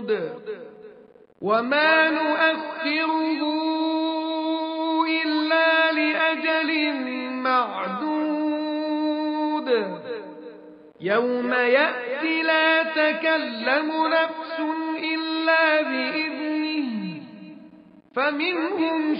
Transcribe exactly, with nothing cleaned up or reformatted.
وما نؤخره إلا لأجل معدود يوم يأتي لا تكلم نفس إلا بإذنه فمنهم